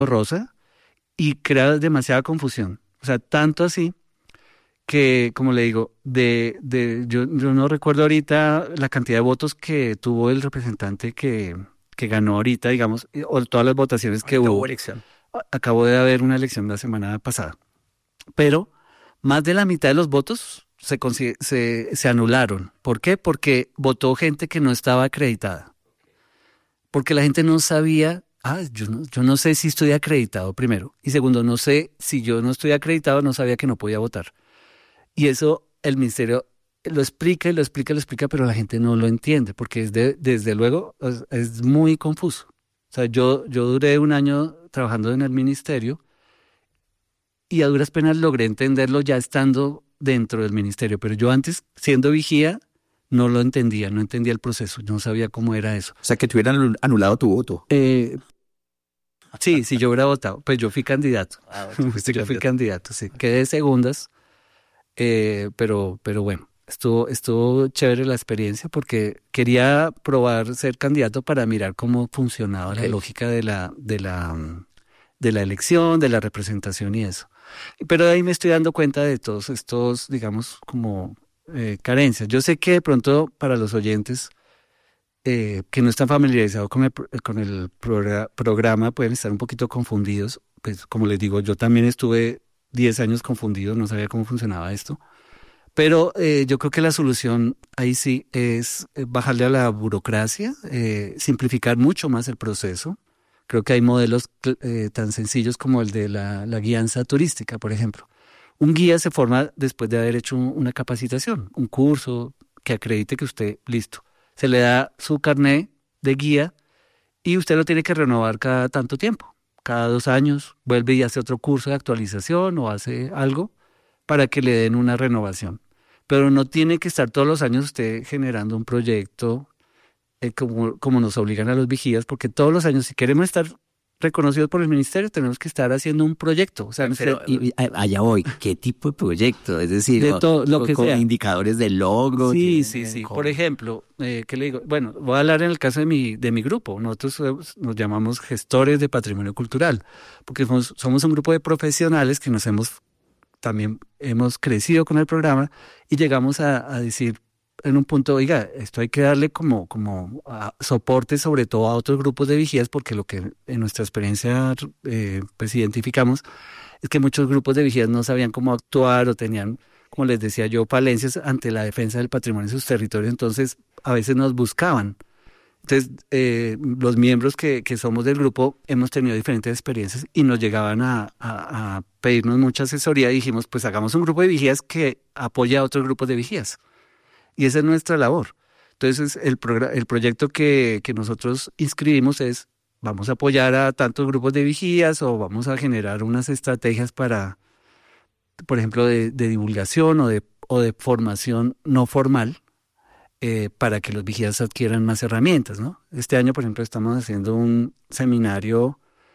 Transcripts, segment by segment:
rosa y crea demasiada confusión. O sea, tanto así que, como le digo, yo no recuerdo ahorita la cantidad de votos que tuvo el representante que ganó ahorita, digamos, o todas las votaciones que hubo. Elección. Acabó de haber una elección la semana pasada. Pero más de la mitad de los votos se anularon. ¿Por qué? Porque votó gente que no estaba acreditada. Porque la gente no sabía, yo no sé si estoy acreditado primero. Y segundo, no sé si yo no estoy acreditado, no sabía que no podía votar. Y eso el ministerio lo explica, pero la gente no lo entiende, porque desde luego es muy confuso. O sea, yo duré 1 año trabajando en el ministerio y a duras penas logré entenderlo ya estando dentro del ministerio, pero yo antes, siendo vigía, no lo entendía, no entendía el proceso, no sabía cómo era eso. O sea, que te hubieran anulado tu voto. Sí, yo hubiera votado, pues yo fui candidato. Yo fui candidato, sí. Quedé de segundas, pero bueno, estuvo chévere la experiencia porque quería probar ser candidato para mirar cómo funcionaba la lógica de la elección, de la representación y eso. Pero de ahí me estoy dando cuenta de todos estos, digamos, como carencias. Yo sé que de pronto para los oyentes que no están familiarizados con el programa pueden estar un poquito confundidos. Pues como les digo, yo también estuve 10 años confundido, no sabía cómo funcionaba esto. Pero yo creo que la solución ahí sí es bajarle a la burocracia, simplificar mucho más el proceso. Creo que hay modelos tan sencillos como el de la guianza turística, por ejemplo. Un guía se forma después de haber hecho una capacitación, un curso que acredite que usted, listo. Se le da su carnet de guía y usted lo tiene que renovar cada tanto tiempo. Cada 2 años vuelve y hace otro curso de actualización o hace algo para que le den una renovación. Pero no tiene que estar todos los años usted generando un proyecto como nos obligan a los vigías, porque todos los años, si queremos estar reconocidos por el ministerio, tenemos que estar haciendo un proyecto. O sea, allá voy, ¿qué tipo de proyecto? Es decir, de todo lo que con sea. Indicadores de logro. Sí. Por ejemplo, ¿qué le digo? Bueno, voy a hablar en el caso de mi grupo. Nosotros nos llamamos gestores de patrimonio cultural, porque somos un grupo de profesionales que también hemos crecido con el programa y llegamos a decir en un punto, oiga, esto hay que darle como soporte sobre todo a otros grupos de vigías, porque lo que en nuestra experiencia pues identificamos es que muchos grupos de vigías no sabían cómo actuar o tenían, como les decía yo, falencias ante la defensa del patrimonio en sus territorios, entonces a veces nos buscaban. Entonces, los miembros que somos del grupo hemos tenido diferentes experiencias y nos llegaban a pedirnos mucha asesoría y dijimos, pues hagamos un grupo de vigías que apoye a otros grupos de vigías. Y esa es nuestra labor. Entonces, el proyecto que nosotros inscribimos es, vamos a apoyar a tantos grupos de vigías o vamos a generar unas estrategias para, por ejemplo, de divulgación o de formación no formal, para que los vigías adquieran más herramientas, ¿no? Este año, por ejemplo, estamos haciendo un seminario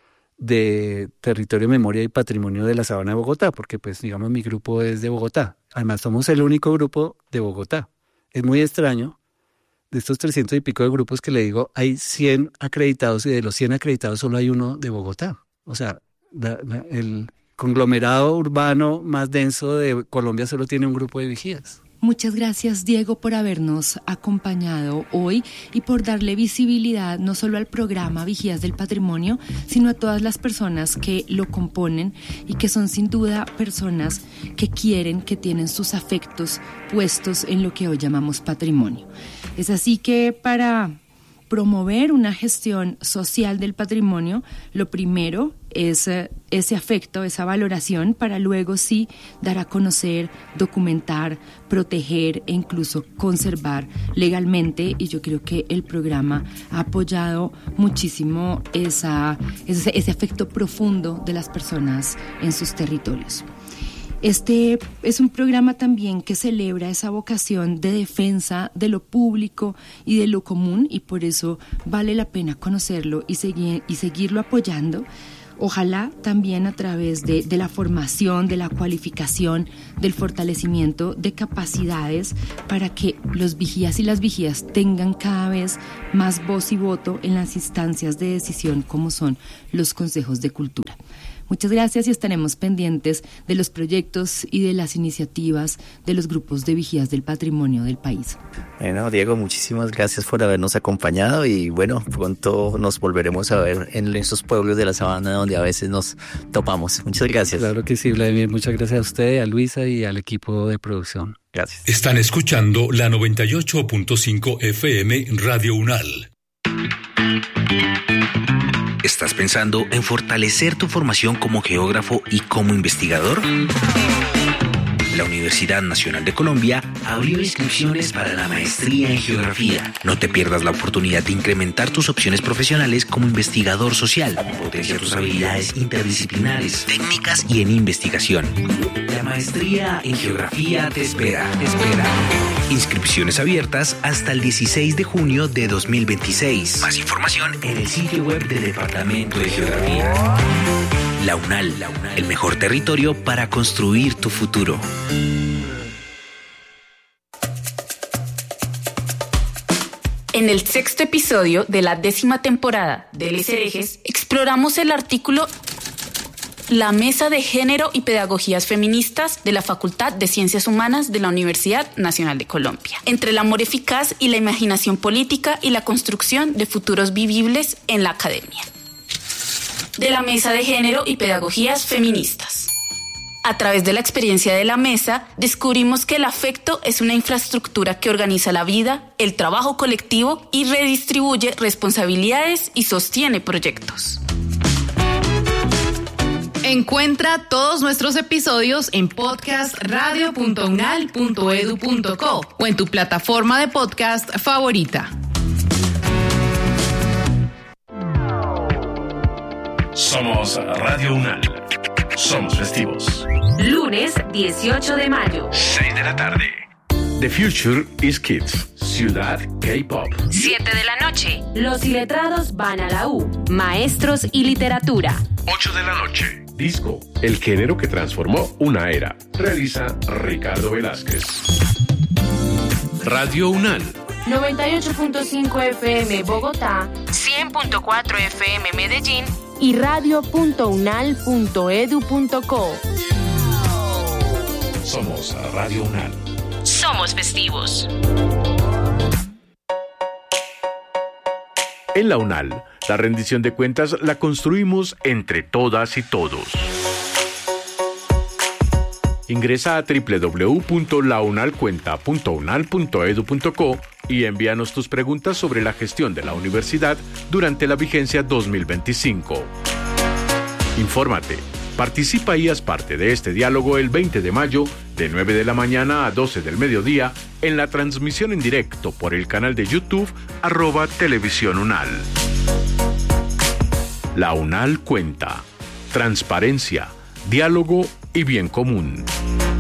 de territorio, memoria y patrimonio de la Sabana de Bogotá, porque pues digamos mi grupo es de Bogotá. Además somos el único grupo de Bogotá. Es muy extraño, de estos 300 y pico de grupos que le digo, hay 100 acreditados y de los 100 acreditados solo hay uno de Bogotá. O sea, el conglomerado urbano más denso de Colombia solo tiene un grupo de vigías. Muchas gracias, Diego, por habernos acompañado hoy y por darle visibilidad no solo al programa Vigías del Patrimonio, sino a todas las personas que lo componen y que son sin duda personas que tienen sus afectos puestos en lo que hoy llamamos patrimonio. Es así que para promover una gestión social del patrimonio, lo primero es ese afecto, esa valoración, para luego sí dar a conocer, documentar, proteger e incluso conservar legalmente. Y yo creo que el programa ha apoyado muchísimo ese afecto profundo de las personas en sus territorios. Este es un programa también que celebra esa vocación de defensa de lo público y de lo común, y por eso vale la pena conocerlo y seguirlo apoyando. Ojalá también a través de la formación, de la cualificación, del fortalecimiento de capacidades para que los vigías y las vigías tengan cada vez más voz y voto en las instancias de decisión como son los consejos de cultura. Muchas gracias y estaremos pendientes de los proyectos y de las iniciativas de los grupos de vigías del patrimonio del país. Bueno, Diego, muchísimas gracias por habernos acompañado y bueno, pronto nos volveremos a ver en esos pueblos de la sabana donde a veces nos topamos. Muchas gracias. Claro que sí, Vladimir. Muchas gracias a usted, a Luisa y al equipo de producción. Gracias. Están escuchando la 98.5 FM Radio UNAL. ¿Estás pensando en fortalecer tu formación como geógrafo y como investigador? La Universidad Nacional de Colombia abrió inscripciones para la maestría en geografía. No te pierdas la oportunidad de incrementar tus opciones profesionales como investigador social. Potencia tus habilidades interdisciplinares, técnicas y en investigación. La maestría en geografía te espera. Inscripciones abiertas hasta el 16 de junio de 2026. Más información en el sitio web del Departamento de Geografía. La UNAL, el mejor territorio para construir tu futuro. En el 6º episodio de la 10ª temporada de Les Herejes, exploramos el artículo La Mesa de Género y Pedagogías Feministas de la Facultad de Ciencias Humanas de la Universidad Nacional de Colombia, entre el amor eficaz y la imaginación política y la construcción de futuros vivibles en la academia. De la Mesa de Género y Pedagogías Feministas. A través de la experiencia de la mesa, descubrimos que el afecto es una infraestructura que organiza la vida, el trabajo colectivo y redistribuye responsabilidades y sostiene proyectos. Encuentra todos nuestros episodios en podcastradio.unal.edu.co o en tu plataforma de podcast favorita. Somos Radio UNAL. Somos festivos. Lunes 18 de mayo. 6 de la tarde. The Future is Kids. Ciudad K-Pop. 7 de la noche. Los iletrados van a la U. Maestros y literatura. 8 de la noche. Disco. El género que transformó una era. Realiza Ricardo Velázquez. Radio UNAL. 98.5 FM Bogotá. 100.4 FM Medellín. Y radio.unal.edu.co. Somos Radio UNAL. Somos festivos. En la UNAL, la rendición de cuentas la construimos entre todas y todos. Ingresa a www.launalcuenta.unal.edu.co y envíanos tus preguntas sobre la gestión de la universidad durante la vigencia 2025. Infórmate, participa y haz parte de este diálogo el 20 de mayo de 9 de la mañana a 12 del mediodía en la transmisión en directo por el canal de YouTube @Televisión UNAL. La UNAL cuenta. Transparencia, diálogo y bien común.